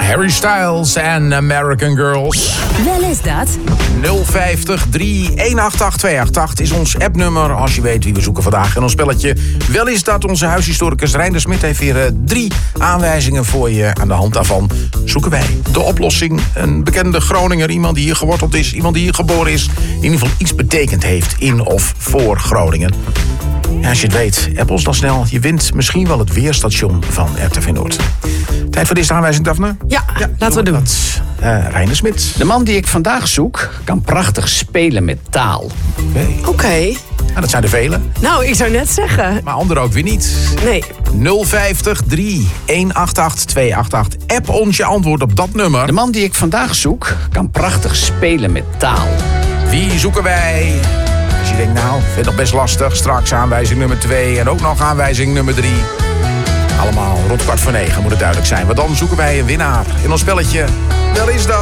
Harry Styles en American Girls. Wel is dat. 050 3188288 is ons appnummer als je weet wie we zoeken vandaag. En ons spelletje Wel is dat. Onze huishistoricus Rijn de Smit heeft weer 3 aanwijzingen voor je. Aan de hand daarvan zoeken wij de oplossing. Een bekende Groninger, iemand die hier geworteld is, iemand die hier geboren is. In ieder geval iets betekend heeft in of voor Groningen. Ja, als je het weet, app ons dan snel. Je wint misschien wel het weerstation van RTV Noord. Tijd voor deze aanwijzing, Daphne? Ja, laten we doen. Rijn de Smit. De man die ik vandaag zoek kan prachtig spelen met taal. Oké. Nou, dat zijn er velen, Nou, ik zou net zeggen. maar anderen ook weer niet. Nee. 050 3188288. App ons je antwoord op dat nummer. De man die ik vandaag zoek kan prachtig spelen met taal. Wie zoeken wij? Als je denkt, nou, vind het nog best lastig. Straks aanwijzing nummer 2 en ook nog aanwijzing nummer 3. Allemaal rond 8:45 moet het duidelijk zijn. Want dan zoeken wij een winnaar in ons spelletje. Wel is dat.